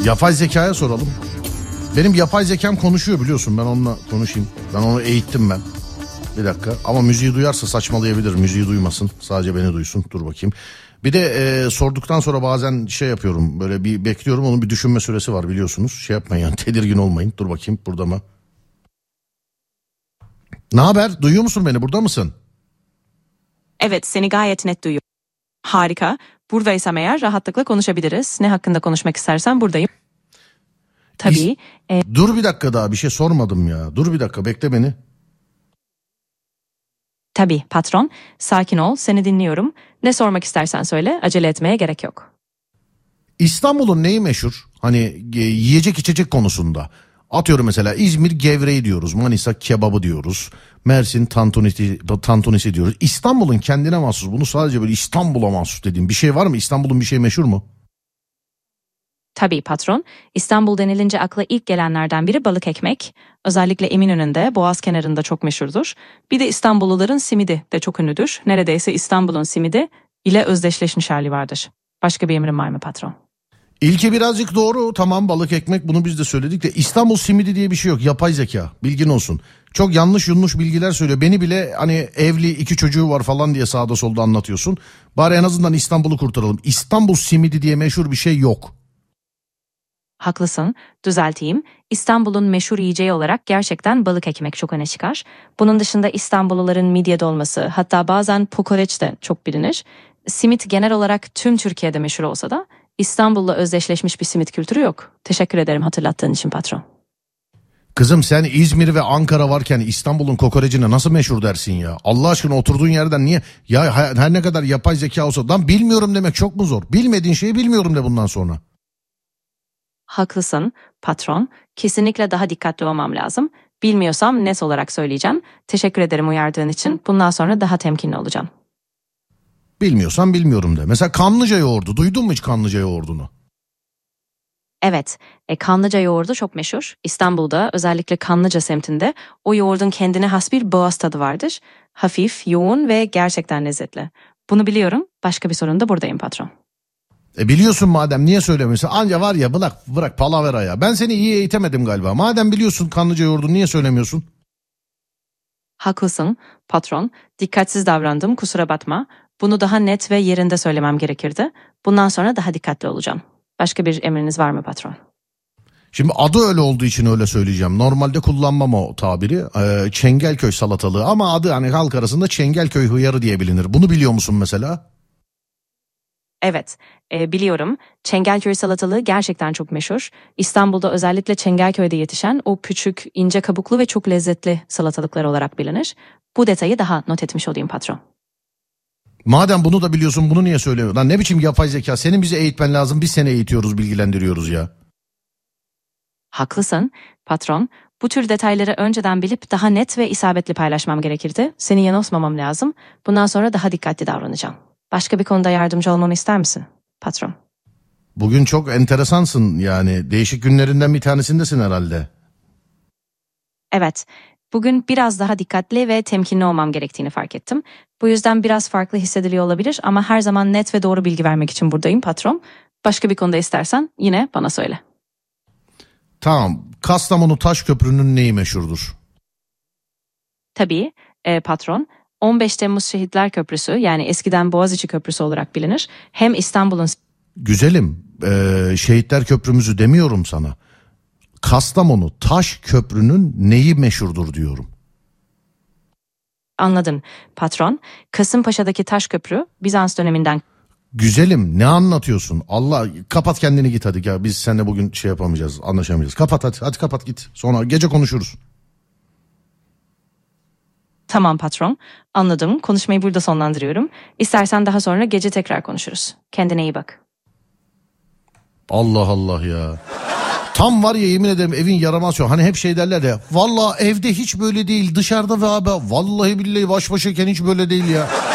Yapay zekaya soralım. Benim yapay zekam konuşuyor biliyorsun. Ben onunla konuşayım. Ben onu eğittim ben. Bir dakika. Ama müziği duyarsa saçmalayabilir. Müziği duymasın. Sadece beni duysun. Dur bakayım. Bir de sorduktan sonra bazen şey yapıyorum. Böyle bir bekliyorum. Onun bir düşünme süresi var biliyorsunuz. Şey yapmayın yani, tedirgin olmayın. Dur bakayım, burada mı? Ne haber? Duyuyor musun beni? Burada mısın? Evet, seni gayet net duyuyorum. Harika. Buradaysam eğer rahatlıkla konuşabiliriz. Ne hakkında konuşmak istersen buradayım. Tabii. Dur bir dakika, daha bir şey sormadım ya. Dur bir dakika, bekle beni. Tabii patron. Sakin ol, seni dinliyorum. Ne sormak istersen söyle, acele etmeye gerek yok. İstanbul'un neyi meşhur? Hani yiyecek içecek konusunda. Atıyorum mesela İzmir gevreği diyoruz. Manisa kebabı diyoruz. Mersin tantunisi diyoruz. İstanbul'un kendine mahsus, bunu sadece böyle İstanbul'a mahsus dediğim bir şey var mı? İstanbul'un bir şey meşhur mu? Tabii patron. İstanbul denilince akla ilk gelenlerden biri balık ekmek. Özellikle Eminönü'nde, Boğaz kenarında çok meşhurdur. Bir de İstanbulluların simidi de çok ünlüdür. Neredeyse İstanbul'un simidi ile özdeşleşmiş hali vardır. Başka bir emrin var mı patron? İlki birazcık doğru, tamam, balık ekmek, bunu biz de söyledik de İstanbul simidi diye bir şey yok. Yapay zeka, bilgin olsun. Çok yanlış bilgiler söylüyor. Beni bile hani evli 2 çocuğu var falan diye sağda solda anlatıyorsun. Bari en azından İstanbul'u kurtaralım. İstanbul simidi diye meşhur bir şey yok. Haklısın, düzelteyim. İstanbul'un meşhur yiyeceği olarak gerçekten balık ekmek çok öne çıkar. Bunun dışında İstanbulluların midye dolması, hatta bazen kokoreç de çok bilinir. Simit genel olarak tüm Türkiye'de meşhur olsa da İstanbul'la özdeşleşmiş bir simit kültürü yok. Teşekkür ederim hatırlattığın için patron. Kızım sen İzmir ve Ankara varken İstanbul'un kokorecine nasıl meşhur dersin ya? Allah aşkına oturduğun yerden niye? Ya her ne kadar yapay zeka olsa, lan bilmiyorum demek çok mu zor? Bilmediğin şeyi bilmiyorum de bundan sonra. Haklısın patron. Kesinlikle daha dikkatli olmam lazım. Bilmiyorsam net olarak söyleyeceğim. Teşekkür ederim uyardığın için. Bundan sonra daha temkinli olacağım. Bilmiyorsan bilmiyorum de. Mesela Kanlıca yoğurdu. Duydun mu hiç Kanlıca yoğurdunu? Evet, Kanlıca yoğurdu çok meşhur. İstanbul'da özellikle Kanlıca semtinde o yoğurdun kendine has bir boğaz tadı vardır. Hafif, yoğun ve gerçekten lezzetli. Bunu biliyorum. Başka bir sorun da buradayım patron. Biliyorsun madem, niye söylemiyorsun? Anca var ya, bırak palavera ya. Ben seni iyi eğitemedim galiba. Madem biliyorsun Kanlıca yoğurdunu, niye söylemiyorsun? Haklısın patron. Dikkatsiz davrandım, kusura bakma. Bunu daha net ve yerinde söylemem gerekirdi. Bundan sonra daha dikkatli olacağım. Başka bir emriniz var mı patron? Şimdi adı öyle olduğu için öyle söyleyeceğim. Normalde kullanmam o tabiri. Çengelköy salatalığı, ama adı hani halk arasında Çengelköy hıyarı diye bilinir. Bunu biliyor musun mesela? Evet, biliyorum. Çengelköy salatalığı gerçekten çok meşhur. İstanbul'da özellikle Çengelköy'de yetişen o küçük, ince kabuklu ve çok lezzetli salatalıklar olarak bilinir. Bu detayı daha not etmiş olayım patron. Madem bunu da biliyorsun, bunu niye söylemiyorsun? Lan ne biçim yapay zeka? Senin bizi eğitmen lazım. Biz seni eğitiyoruz, bilgilendiriyoruz ya. Haklısın patron. Bu tür detayları önceden bilip daha net ve isabetli paylaşmam gerekirdi. Seni yanıltmamam lazım. Bundan sonra daha dikkatli davranacağım. Başka bir konuda yardımcı olmamı ister misin patron? Bugün çok enteresansın yani. Değişik günlerinden bir tanesindesin herhalde. Evet, bugün biraz daha dikkatli ve temkinli olmam gerektiğini fark ettim. Bu yüzden biraz farklı hissediliyor olabilir ama her zaman net ve doğru bilgi vermek için buradayım patron. Başka bir konuda istersen yine bana söyle. Tamam. Kastamonu Taşköprü'nün neyi meşhurdur? Tabii patron. 15 Temmuz Şehitler Köprüsü, yani eskiden Boğaziçi Köprüsü olarak bilinir. Hem İstanbul'un... Güzelim, Şehitler Köprümüzü demiyorum sana. Kastamonu Taşköprü'nün neyi meşhurdur diyorum. Anladım patron. Kasımpaşa'daki Taşköprü Bizans döneminden... Güzelim, ne anlatıyorsun? Allah, kapat kendini, git hadi ya. Biz seninle bugün şey yapamayacağız, anlaşamayacağız. Kapat hadi kapat git. Sonra gece konuşuruz. Tamam patron, anladım. Konuşmayı burada sonlandırıyorum. İstersen daha sonra gece tekrar konuşuruz. Kendine iyi bak. Allah Allah ya. Tam var ya, yemin ederim evin yaramaz şu. Hani hep şey derler ya. Vallahi evde hiç böyle değil, dışarıda ve abi. Vallahi billahi baş başayken hiç böyle değil ya.